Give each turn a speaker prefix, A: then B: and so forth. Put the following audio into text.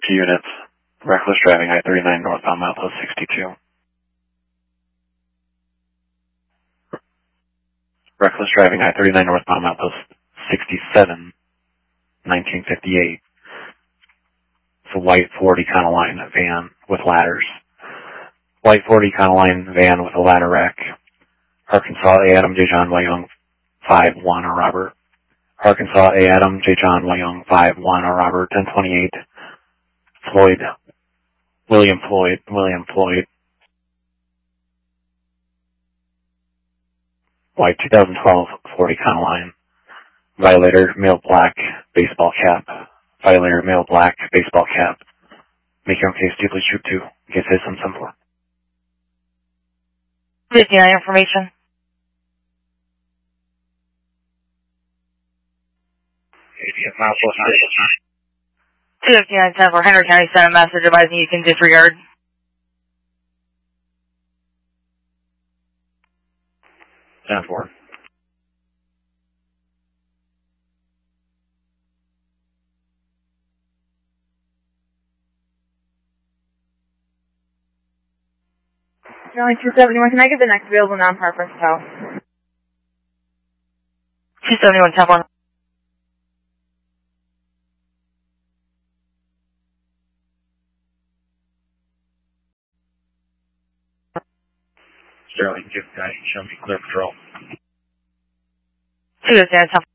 A: units. Reckless driving I-39 northbound milepost 62. Reckless driving I-39 northbound milepost 67, 1958. It's a white Ford Econoline van with ladders. White Ford Econoline van with a ladder rack. Arkansas A. Adam J. John Wyung 5-1 or Robert. Arkansas A. Adam J. John Wyung 5-1 or Robert. 1028. Floyd. William Floyd. White 2012 Ford Econoline. Violator, male black, baseball cap. Violator, male black, baseball cap. Make your own case, do please shoot 2. In case there's some 4.
B: 59 information. 259 for Henry County sent a message advising you can disregard.
A: Stand for.
C: Charlie 271, can I get the next available non-preference house?
B: 271, 10-1.
A: Sterling, give guy, show me clear patrol.
B: 259, 10-4.